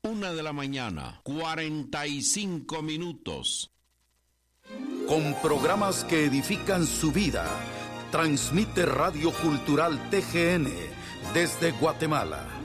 1:45 a.m. Con programas que edifican su vida, transmite Radio Cultural TGN desde Guatemala.